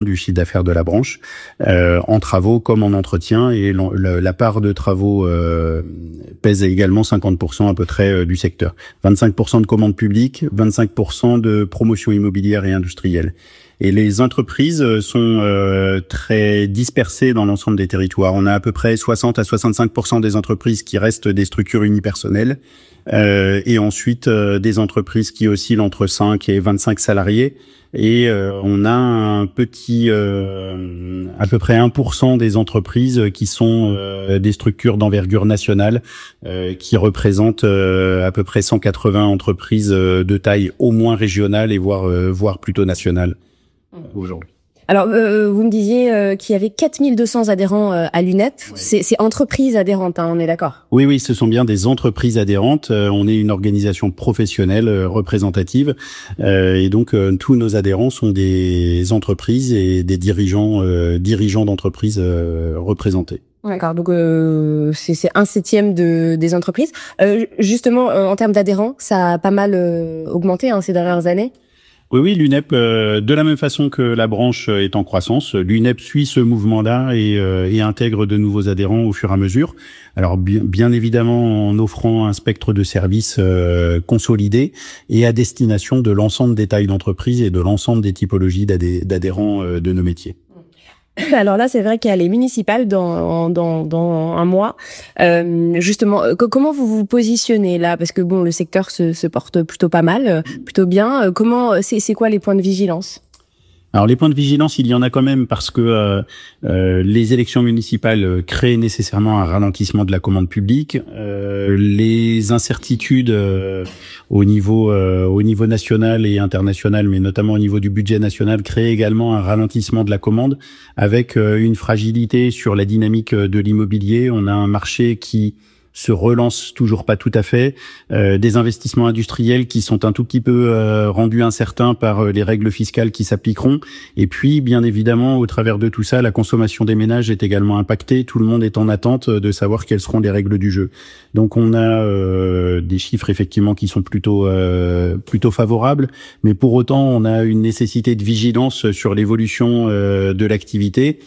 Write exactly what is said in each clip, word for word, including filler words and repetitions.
du chiffre d'affaires de la branche, euh, en travaux comme en entretien, et la, la part de travaux euh, pèse également cinquante pour cent à peu près euh, du secteur. vingt-cinq pour cent de commandes publiques, vingt-cinq pour cent de promotion immobilière et industrielle. Et les entreprises sont euh, très dispersées dans l'ensemble des territoires. On a à peu près soixante à soixante-cinq pour cent des entreprises qui restent des structures unipersonnelles, euh, et ensuite euh, des entreprises qui oscillent entre cinq et vingt-cinq salariés. Et euh, on a un petit, euh, à peu près un pour cent des entreprises qui sont euh, des structures d'envergure nationale, euh, qui représentent euh, à peu près cent quatre-vingts entreprises euh, de taille au moins régionale et voire, euh, voire plutôt nationale aujourd'hui. Alors, euh, vous me disiez euh, qu'il y avait quatre mille deux cents adhérents euh, à l'U N E P. Ouais. C'est, c'est entreprises adhérentes, hein, on est d'accord? Oui, oui, ce sont bien des entreprises adhérentes. Euh, on est une organisation professionnelle euh, représentative, euh, et donc euh, tous nos adhérents sont des entreprises et des dirigeants, euh, dirigeants d'entreprises euh, représentés. D'accord, donc euh, c'est, c'est un septième de, des entreprises. Euh, justement, euh, en termes d'adhérents, ça a pas mal euh, augmenté hein, ces dernières années. Oui, oui, l'U N E P, euh, de la même façon que la branche est en croissance, l'U N E P suit ce mouvement-là et, euh, et intègre de nouveaux adhérents au fur et à mesure. Alors, bien, bien évidemment, en offrant un spectre de services euh, consolidé et à destination de l'ensemble des tailles d'entreprise et de l'ensemble des typologies d'adhé- d'adhérents euh, de nos métiers. Alors là, c'est vrai qu'il y a les municipales dans dans dans un mois. Euh, justement, comment vous vous positionnez là? Parce que bon, le secteur se, se porte plutôt pas mal, plutôt bien. Comment c'est c'est quoi les points de vigilance? Alors les points de vigilance, il y en a quand même parce que euh, euh, les élections municipales créent nécessairement un ralentissement de la commande publique. Euh, les incertitudes euh, au niveau euh, au niveau national et international, mais notamment au niveau du budget national, créent également un ralentissement de la commande avec euh, une fragilité sur la dynamique de l'immobilier. On a un marché qui se relance toujours pas tout à fait, euh, des investissements industriels qui sont un tout petit peu euh, rendus incertains par euh, les règles fiscales qui s'appliqueront, et puis bien évidemment au travers de tout ça, la consommation des ménages est également impactée. Tout le monde est en attente de savoir quelles seront les règles du jeu. Donc on a euh, des chiffres effectivement qui sont plutôt euh, plutôt favorables, mais pour autant on a une nécessité de vigilance sur l'évolution euh, de l'activité.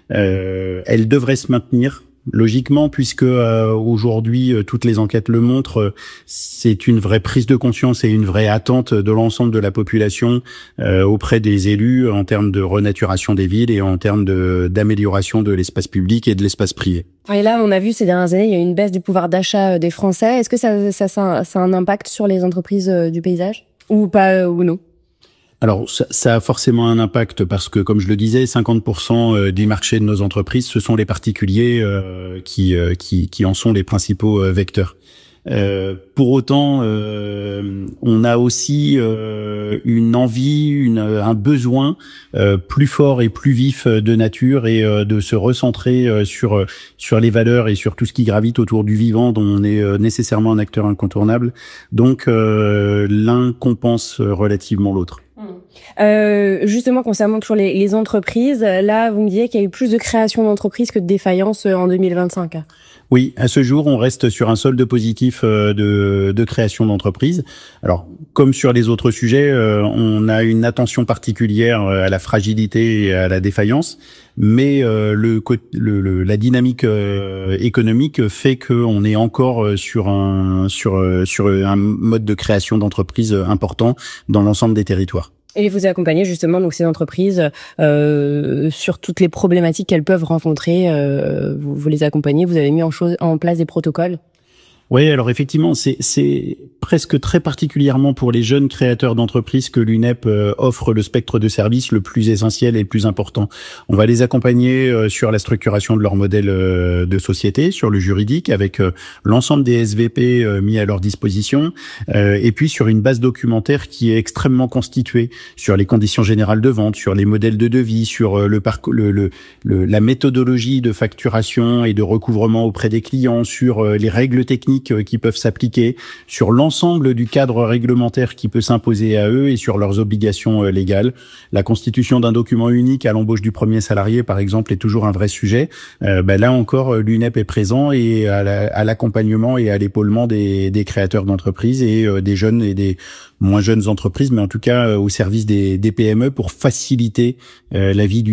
Euh, elle devrait se maintenir logiquement, puisque euh, aujourd'hui, euh, toutes les enquêtes le montrent, euh, c'est une vraie prise de conscience et une vraie attente de l'ensemble de la population euh, auprès des élus en termes de renaturation des villes et en termes de, d'amélioration de l'espace public et de l'espace privé. Et là, on a vu ces dernières années, il y a eu une baisse du pouvoir d'achat des Français. Est-ce que ça, ça, ça, ça a un impact sur les entreprises du paysage ou pas ou non? Alors, ça, ça a forcément un impact parce que, comme je le disais, cinquante pour cent des marchés de nos entreprises, ce sont les particuliers euh, qui, euh, qui, qui en sont les principaux euh, vecteurs. Euh, pour autant, euh, on a aussi euh, une envie, une, un besoin euh, plus fort et plus vif de nature et euh, de se recentrer euh, sur sur les valeurs et sur tout ce qui gravite autour du vivant, dont on est euh, nécessairement un acteur incontournable. Donc, euh, l'un compense relativement l'autre. Euh, justement, concernant toujours les, les entreprises, là, vous me disiez qu'il y a eu plus de création d'entreprises que de défaillances en deux mille vingt-cinq. Oui, à ce jour, on reste sur un solde positif de, de création d'entreprises. Alors, comme sur les autres sujets, on a une attention particulière à la fragilité et à la défaillance, mais le, le, le la dynamique économique fait qu'on est encore sur un sur sur un mode de création d'entreprises important dans l'ensemble des territoires. Et vous accompagnez justement donc ces entreprises euh, sur toutes les problématiques qu'elles peuvent rencontrer. Euh, vous, vous les accompagnez, vous avez mis en, chose, en place des protocoles. Oui, alors effectivement, c'est, c'est presque très particulièrement pour les jeunes créateurs d'entreprises que l'U N E P euh, offre le spectre de services le plus essentiel et le plus important. On va les accompagner euh, sur la structuration de leur modèle euh, de société, sur le juridique, avec euh, l'ensemble des S V P euh, mis à leur disposition, euh, et puis sur une base documentaire qui est extrêmement constituée sur les conditions générales de vente, sur les modèles de devis, sur euh, le parcours, le, le, le, la méthodologie de facturation et de recouvrement auprès des clients, sur euh, les règles techniques qui peuvent s'appliquer, sur l'ensemble du cadre réglementaire qui peut s'imposer à eux et sur leurs obligations légales. La constitution d'un document unique à l'embauche du premier salarié, par exemple, est toujours un vrai sujet. Euh, ben là encore, l'U N E P est présent et à, la, à l'accompagnement et à l'épaulement des, des créateurs d'entreprises et euh, des jeunes et des moins jeunes entreprises, mais en tout cas euh, au service des, des P M E pour faciliter euh, la vie du